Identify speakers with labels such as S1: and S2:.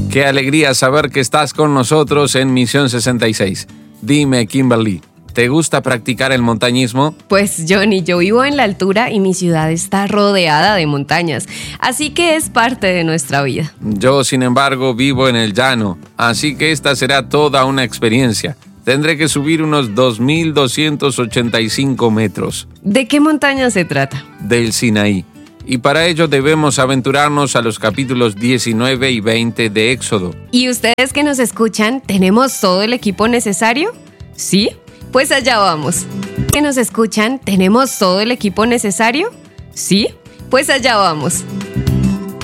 S1: Qué alegría saber que estás con nosotros en Misión 66. Dime, Kimberly, ¿te gusta practicar el montañismo?
S2: Pues Johnny, yo vivo en la altura y mi ciudad está rodeada de montañas, así que es parte de nuestra vida.
S1: Yo, sin embargo, vivo en el llano, así que esta será toda una experiencia. Tendré que subir unos 2.285 metros.
S2: ¿De qué montaña se trata?
S1: Del Sinaí. Y para ello debemos aventurarnos a los capítulos 19 y 20 de Éxodo.
S2: ¿Y ustedes que nos escuchan, tenemos todo el equipo necesario? ¿Sí? Pues allá vamos. ¿Que nos escuchan, tenemos todo el equipo necesario? ¿Sí? Pues allá vamos.